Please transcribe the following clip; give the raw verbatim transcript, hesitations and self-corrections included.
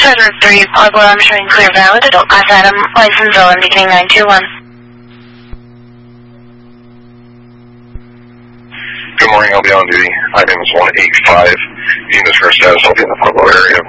Treasure three, Pueblo, I'm showing clear valid adult class item, license O M beginning nine two one. Good morning, I'll be on duty. My name is one eight five. Units for status, I'll be in the Pueblo area.